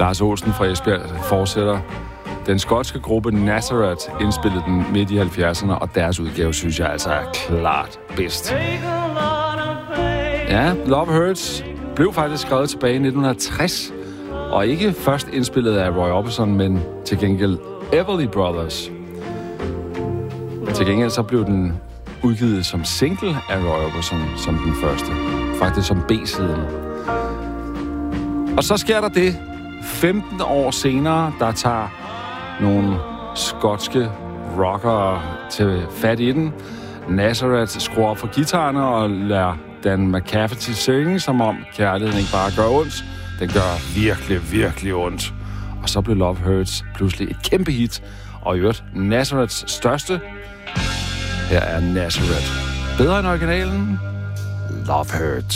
Lars Olsen fra Esbjerg fortsætter. Den skotske gruppe Nazareth indspillede den midt i 70'erne, og deres udgave synes jeg altså er klart bedst. Ja, Love Hurts blev faktisk skrevet tilbage i 1960, og ikke først indspillet af Roy Orbison, men til gengæld Everly Brothers. Til gengæld så blev den udgivet som single af Roy Orbison som den første. Faktisk som B-siden. Og så sker der det. 15 år senere, der tager nogle skotske rockere til fat i den. Nazareth skruer op for guitarerne og lader Dan McCafferty synge, som om kærligheden ikke bare gør ondt. Den gør virkelig, virkelig ondt. Og så blev Love Hurts pludselig et kæmpe hit. Og i øvrigt Nazareths største. Her er Nazareth. Bedre end originalen. Love Hurts.